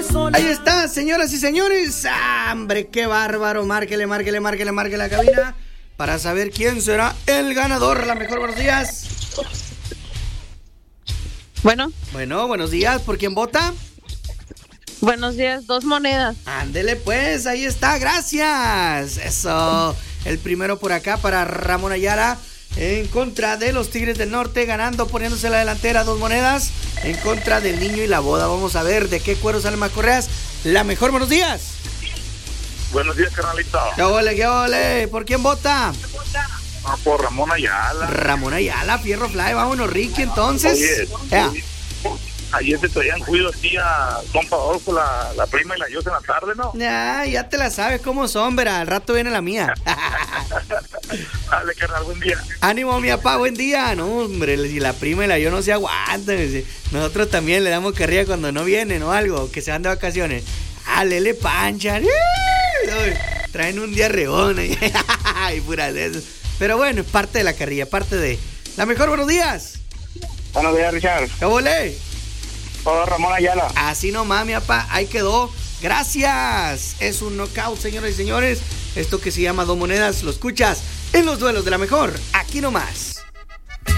Ahí está, señoras y señores. ¡Ah, hombre, qué bárbaro! Márquele la cabina para saber quién será el ganador. La mejor, buenos días. Bueno, buenos días. ¿Por quién vota? buenos días, 2 monedas. Ándele pues, ahí está, gracias. Eso, el primero por acá para Ramón Ayala. En contra de los Tigres del Norte, ganando, poniéndose la delantera, 2 monedas. En contra del Niño y la Boda. Vamos a ver de qué cuero salen más correas. La mejor, buenos días. Buenos días, carnalito. ¿Qué ole? ¿Por quién vota? Por Ramón Ayala. Ramón Ayala, Fierro Fly, vámonos, Ricky, entonces. Oye, ayer te traían cuido aquí a compa Adolfo, la prima y la Yos en la tarde, ¿no? Ya te la sabes cómo son, verá, al rato viene la mía. Dale, carnal, buen día. Ánimo, mi papá, buen día. No, hombre, si la prima y la Yos no se aguantan. Nosotros también le damos carrilla cuando no vienen o algo, que se van de vacaciones. Lele panchan. Traen un diarreón y puras de eso. Pero bueno, es parte de la carrilla, parte de... La mejor, buenos días. Buenos días, Richard. ¿Qué volé? Todo Ramón Ayala. Así nomás, mi papá, ahí quedó. Gracias. Es un knockout, señoras y señores. Esto que se llama 2 monedas, lo escuchas en los duelos de la mejor. Aquí nomás.